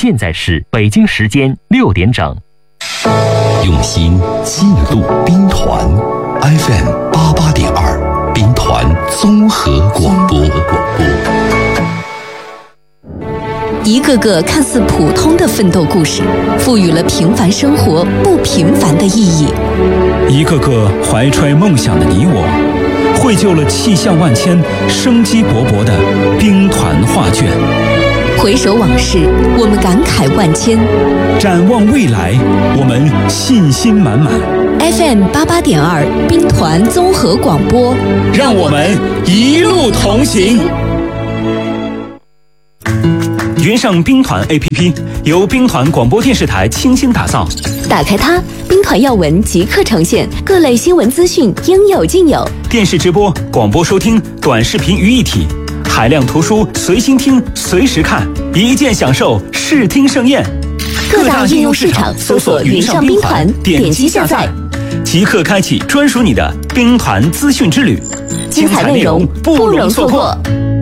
现在是北京时间6点整。 用心记录兵团 FM88.2兵团综合广播。 一个个看似普通的奋斗故事，赋予了平凡生活不平凡的意义。 一个个怀揣梦想的你我，绘就了气象万千、生机勃勃的兵团画卷。 回首往事，我们感慨万千； 展望未来，我们信心满满。 FM88.2兵团综合广播， 让我们一路同行。云上兵团 APP 由兵团广播电视台倾心打造， 打开它，兵团要闻即刻呈现，各类新闻资讯应有尽有。 电视直播、广播收听、短视频于一体，海量图书随心听、随时看，一键享受视听盛宴。 各大应用市场搜索云上兵团，点击下载， 即刻开启专属你的兵团资讯之旅， 精彩内容不容错过。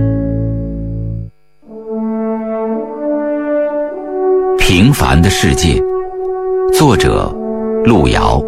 平凡的世界，作者路遥。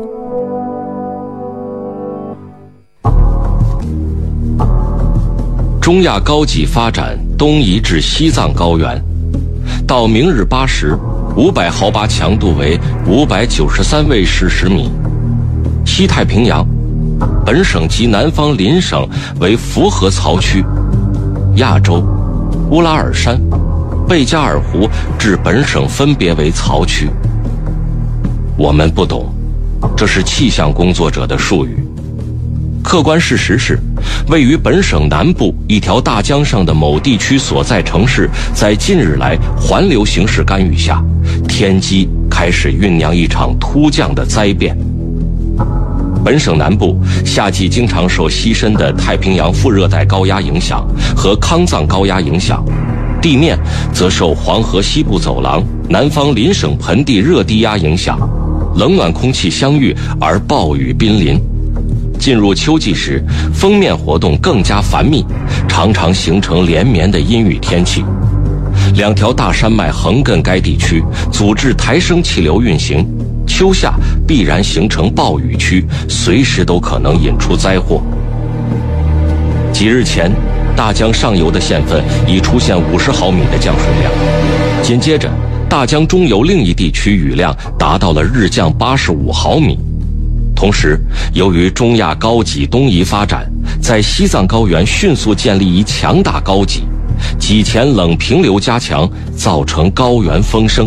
中亚高级发展东移至西藏高原，到明日8时，500毫巴强度为593卫时10米。西太平洋，本省及南方邻省为符合槽区。亚洲，乌拉尔山、贝加尔湖至本省分别为槽区。我们不懂，这是气象工作者的术语。客观事实是，位于本省南部一条大江上的某地区所在城市，在近日来环流形势干预下，天机开始酝酿一场突降的灾变。本省南部夏季经常受西伸的太平洋副热带高压影响和康藏高压影响，地面则受黄河西部走廊、南方邻省盆地热低压影响，冷暖空气相遇而暴雨濒临。进入秋季时，锋面活动更加繁密，常常形成连绵的阴雨天气。两条大山脉横亘该地区，阻滞抬升气流运行，秋夏必然形成暴雨区，随时都可能引出灾祸。几日前，大江上游的县份已出现50毫米的降水量，紧接着大江中游另一地区雨量达到了日降85毫米。同时，由于中亚高级东移发展，在西藏高原迅速建立一强大高级，几前冷平流加强，造成高原风声。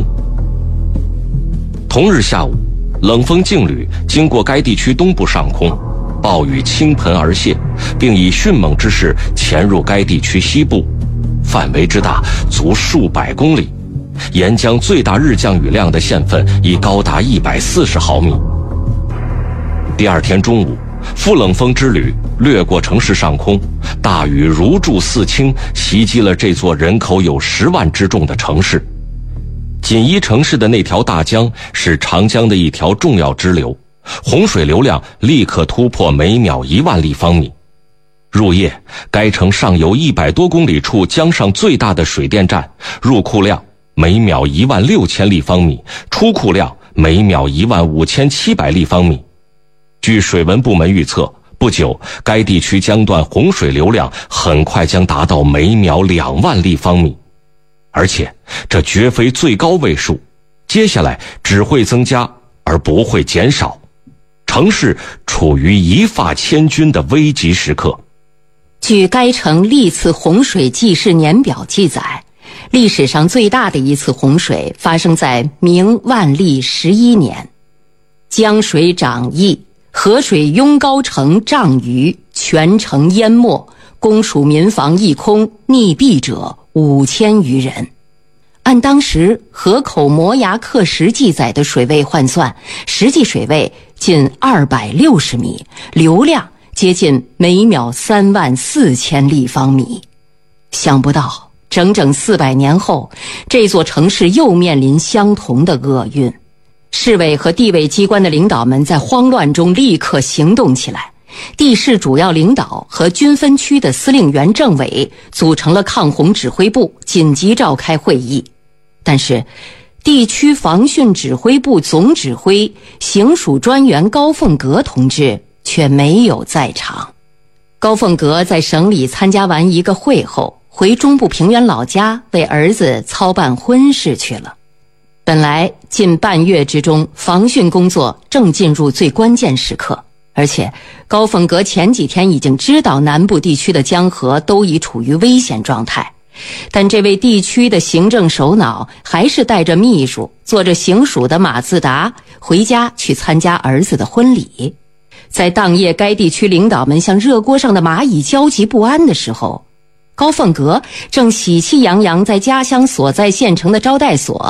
同日下午，冷风劲旅经过该地区东部上空，暴雨倾盆而泻，并以迅猛之势潜入该地区西部，范围之大足数百公里，沿江最大日降雨量的县份已高达140毫米。第二天中午，副冷风之旅掠过城市上空，大雨如注似倾，袭击了这座人口有10万之众的城市。紧依城市的那条大江是长江的一条重要支流，洪水流量立刻突破每秒1万立方米。入夜，该城上游100多公里处江上最大的水电站入库量每秒16000立方米，出库量每秒15700立方米。据水文部门预测，不久该地区江段洪水流量很快将达到每秒2万立方米，而且这绝非最高位数，接下来只会增加而不会减少。城市处于一发千钧的危急时刻。 据该城历次洪水记事年表记载，历史上最大的一次洪水发生在明万历11年，江水涨溢，河水拥高城丈余，全城淹没，公署民房一空，溺毙者5000余人。按当时河口摩崖刻石记载的水位换算，实际水位近260米，流量接近每秒34000立方米。想不到整整400年后，这座城市又面临相同的厄运。市委和地委机关的领导们在慌乱中立刻行动起来，地市主要领导和军分区的司令员政委组成了抗洪指挥部，紧急召开会议。但是地区防汛指挥部总指挥行署专员高凤阁同志却没有在场。高凤阁在省里参加完一个会后，回中部平原老家为儿子操办婚事去了。本来近半月之中，防汛工作正进入最关键时刻，而且高凤阁前几天已经知道南部地区的江河都已处于危险状态，但这位地区的行政首脑还是带着秘书，坐着行署的马自达回家去参加儿子的婚礼。在当夜该地区领导们像热锅上的蚂蚁焦急不安的时候，高凤阁正喜气洋洋在家乡所在县城的招待所